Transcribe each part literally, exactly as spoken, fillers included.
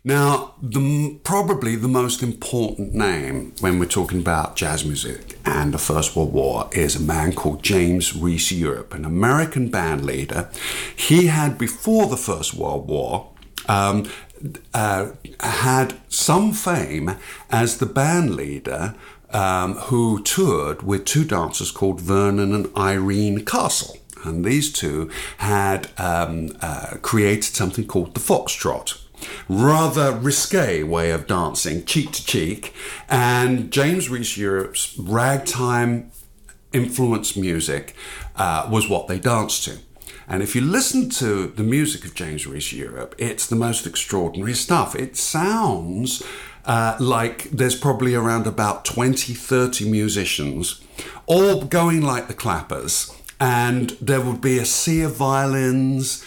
Now, the, probably the most important name when we're talking about jazz music and the First World War is a man called James Reese Europe, an American band leader. He had, before the First World War, um, uh, had some fame as the band leader um, who toured with two dancers called Vernon and Irene Castle. And these two had um, uh, created something called the Foxtrot. Rather risque way of dancing, cheek to cheek, and James Reese Europe's ragtime influenced music uh, was what they danced to. And if you listen to the music of James Reese Europe, it's the most extraordinary stuff. It sounds uh, like there's probably around about twenty, thirty musicians, all going like the Clappers, and there would be a sea of violins,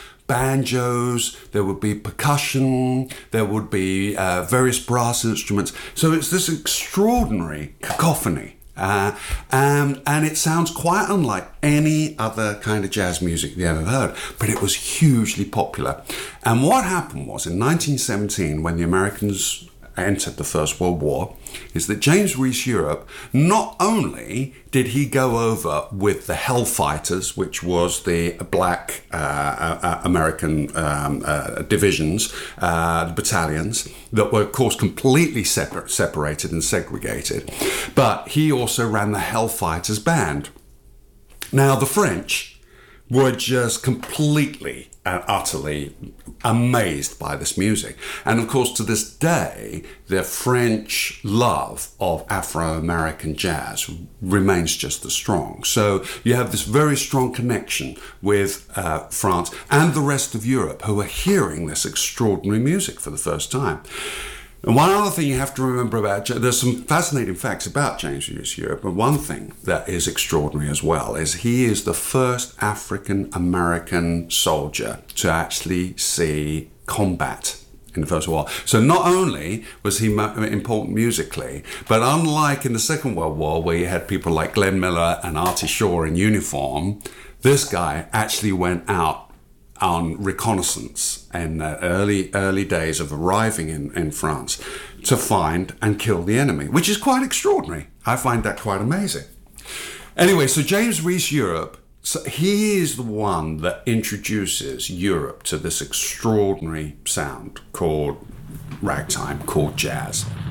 banjos, there would be percussion, there would be uh, various brass instruments. So it's this extraordinary cacophony. Uh, and, and it sounds quite unlike any other kind of jazz music you ever heard, but it was hugely popular. And what happened was, in nineteen seventeen, when the Americans entered the First World War, is that James Reese Europe, not only did he go over with the Hellfighters, which was the black uh, uh, American um, uh, divisions, uh, battalions, that were of course completely separ- separated and segregated, but he also ran the Hellfighters band. Now the French were just completely and utterly amazed by this music. And of course, to this day, the French love of Afro-American jazz remains just as strong. So you have this very strong connection with uh, France and the rest of Europe, who are hearing this extraordinary music for the first time. And one other thing you have to remember about, there's some fascinating facts about James Reese Europe, but one thing that is extraordinary as well is he is the first African-American soldier to actually see combat in the First World War. So not only was he important musically, but unlike in the Second World War, where you had people like Glenn Miller and Artie Shaw in uniform, this guy actually went out on reconnaissance in the early early days of arriving in, in France to find and kill the enemy, which is quite extraordinary. I find that quite amazing. Anyway, so James Reese Europe, so he is the one that introduces Europe to this extraordinary sound called ragtime, called jazz.